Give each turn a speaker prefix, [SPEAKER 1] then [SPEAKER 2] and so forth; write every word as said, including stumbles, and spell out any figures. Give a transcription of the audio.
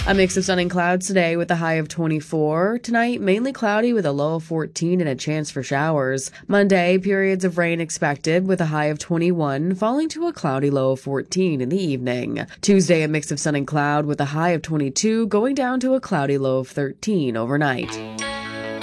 [SPEAKER 1] A mix of sun and clouds today with a high of twenty-four. Tonight, mainly cloudy with a low of fourteen and a chance for showers. Monday, periods of rain expected with a high of twenty-one, falling to a cloudy low of fourteen in the evening. Tuesday, a mix of sun and cloud with a high of twenty-two, going down to a cloudy low of thirteen overnight.